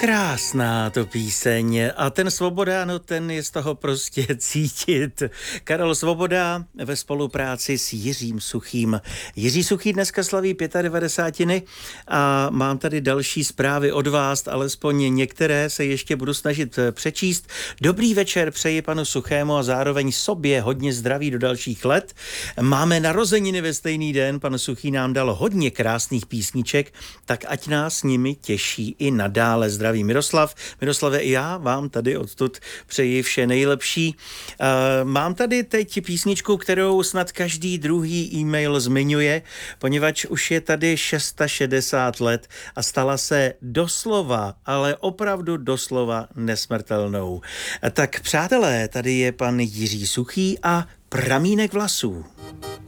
Krásná to píseň a ten Svoboda, no ten je z toho prostě cítit. Karel Svoboda ve spolupráci s Jiřím Suchým. Jiří Suchý dneska slaví 95. a mám tady další zprávy od vás, alespoň některé se ještě budu snažit přečíst. Dobrý večer přeji panu Suchému a zároveň sobě hodně zdraví do dalších let. Máme narozeniny ve stejný den, pan Suchý nám dal hodně krásných písniček, tak ať nás s nimi těší i nadále. Zdraví Miroslav. Miroslave, i já vám tady odtud přeji vše nejlepší. Mám tady teď písničku, kterou snad každý druhý e-mail zmiňuje, poněvadž už je tady 660 let a stala se doslova, ale opravdu doslova nesmrtelnou. Tak přátelé, tady je pan Jiří Suchý a Pramínek vlasů.